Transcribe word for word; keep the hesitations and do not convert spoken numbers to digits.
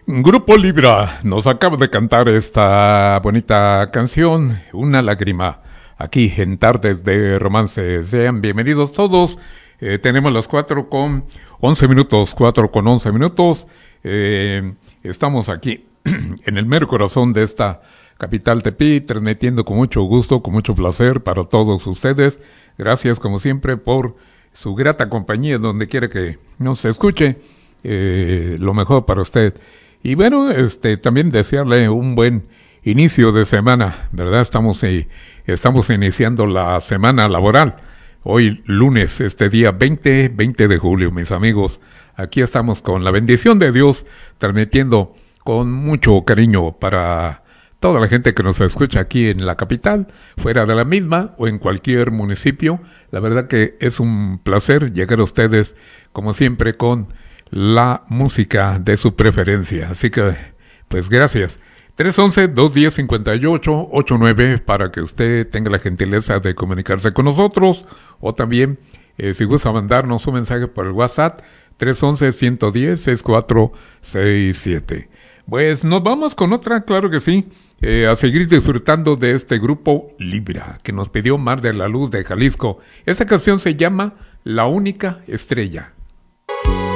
Grupo Libra nos acaba de cantar esta bonita canción, Una lágrima, aquí en Tardes de Romance. Sean bienvenidos todos. Eh, tenemos las cuatro con once minutos, cuatro con once minutos. Eh, estamos aquí en el mero corazón de esta capital Tepic, transmitiendo con mucho gusto, con mucho placer para todos ustedes. Gracias como siempre por su grata compañía donde quiera que nos escuche. Eh, lo mejor para usted. Y bueno, este también desearle un buen inicio de semana, ¿verdad? Estamos eh, estamos iniciando la semana laboral. Hoy lunes, este día veinte de julio, mis amigos. Aquí estamos con la bendición de Dios, transmitiendo con mucho cariño para toda la gente que nos escucha aquí en la capital, fuera de la misma o en cualquier municipio. La verdad que es un placer llegar a ustedes, como siempre, con la música de su preferencia. Así que, pues gracias. tres once, dos diez, cincuenta y ocho ochenta y nueve para que usted tenga la gentileza de comunicarse con nosotros, o también, eh, si gusta mandarnos un mensaje por el WhatsApp, tres once, ciento diez, sesenta y cuatro sesenta y siete. Pues nos vamos con otra, claro que sí, eh, a seguir disfrutando de este grupo Libra, que nos pidió Mar de la Luz de Jalisco. Esta canción se llama La Única Estrella.